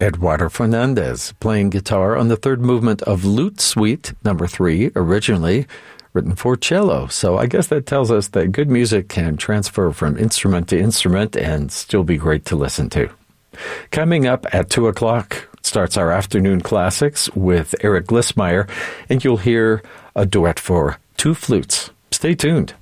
Eduardo Fernandez playing guitar on the third movement of Lute Suite number 3, originally written for cello. So I guess that tells us that good music can transfer from instrument to instrument and still be great to listen to. Coming up at 2 o'clock starts our afternoon classics with Eric Glissmeyer, and you'll hear a duet for 2 flutes. Stay tuned.